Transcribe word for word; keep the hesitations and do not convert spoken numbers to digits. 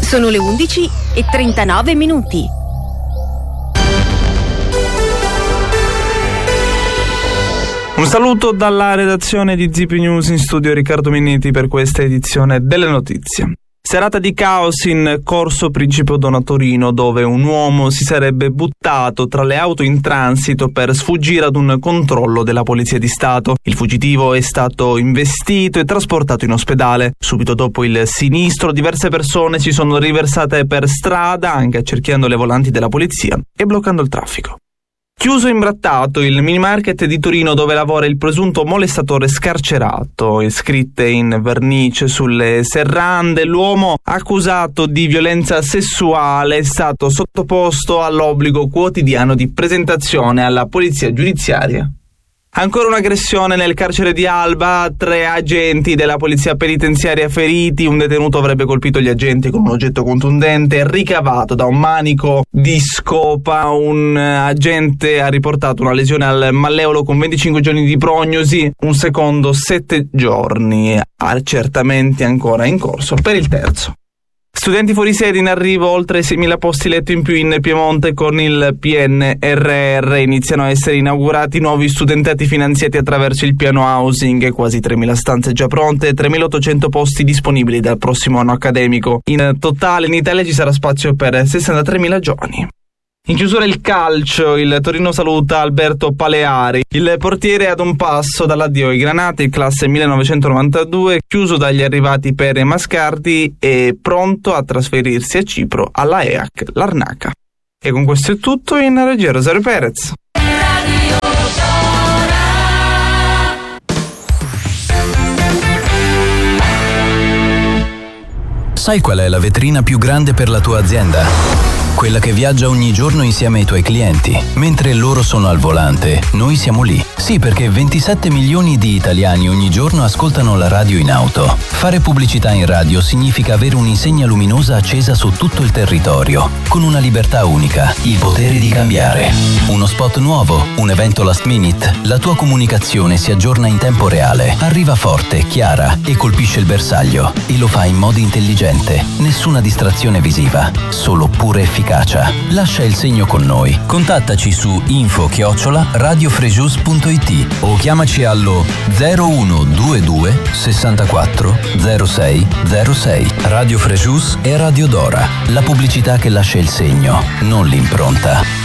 Sono le undici e trentanove minuti. Un saluto dalla redazione di Zipi News, in studio Riccardo Minniti per questa edizione delle notizie. Serata di caos in Corso Principe Dono a Torino, dove un uomo si sarebbe buttato tra le auto in transito per sfuggire ad un controllo della Polizia di Stato. Il fuggitivo è stato investito e trasportato in ospedale. Subito dopo il sinistro, diverse persone si sono riversate per strada, anche accerchiando le volanti della polizia e bloccando il traffico. Chiuso e imbrattato il mini market di Torino dove lavora il presunto molestatore scarcerato. Scritte in vernice sulle serrande, l'uomo accusato di violenza sessuale è stato sottoposto all'obbligo quotidiano di presentazione alla polizia giudiziaria. Ancora un'aggressione nel carcere di Alba, tre agenti della polizia penitenziaria feriti, un detenuto avrebbe colpito gli agenti con un oggetto contundente ricavato da un manico di scopa, un agente ha riportato una lesione al malleolo con venticinque giorni di prognosi, un secondo sette giorni, accertamenti ancora in corso per il terzo. Studenti fuori sede in arrivo, oltre seimila posti letto in più in Piemonte con il P N R R. Iniziano a essere inaugurati nuovi studentati finanziati attraverso il piano housing, quasi tremila stanze già pronte e tremilaottocento posti disponibili dal prossimo anno accademico. In totale in Italia ci sarà spazio per sessantatremila giovani. In chiusura il calcio, il Torino saluta Alberto Paleari, il portiere ad un passo dall'addio ai Granati, classe millenovecentonovantadue, chiuso dagli arrivati Pere e Mascardi e pronto a trasferirsi a Cipro alla E A C Larnaca. E con questo è tutto, in regia Rosario Perez. Sai qual è la vetrina più grande per la tua azienda? Quella che viaggia ogni giorno insieme ai tuoi clienti. Mentre loro sono al volante, noi siamo lì. Sì, perché ventisette milioni di italiani ogni giorno ascoltano la radio in auto. Fare pubblicità in radio significa avere un'insegna luminosa accesa su tutto il territorio, con una libertà unica, il potere di cambiare. Uno spot nuovo, un evento last minute, la tua comunicazione si aggiorna in tempo reale, arriva forte, chiara e colpisce il bersaglio. E lo fa in modo intelligente. Nessuna distrazione visiva, solo pura efficacia. Lascia il segno con noi. Contattaci su info chiocciola radiofrejus punto it o chiamaci allo zero uno due due sessantaquattro zero sei zero sei. Radio Frejus e Radio Dora, la pubblicità che lascia il segno, non l'impronta.